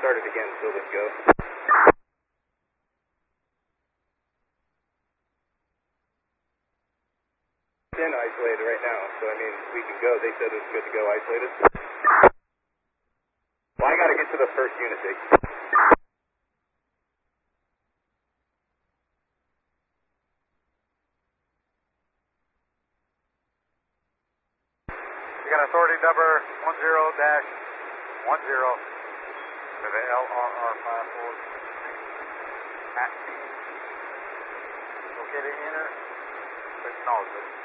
start it again, so let's go. It's in isolated right now, so I mean, we can go. They said it's good to go isolated. Well, I gotta get to the first unit, Dick. You got authority number 10-10 to the LRR-54 at C. Okay to enter? Acknowledge it.